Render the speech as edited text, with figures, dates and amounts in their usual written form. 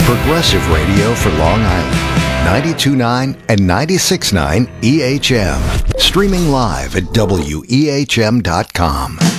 Progressive radio for Long Island. 92.9 and 96.9 EHM. Streaming live at WEHM.com.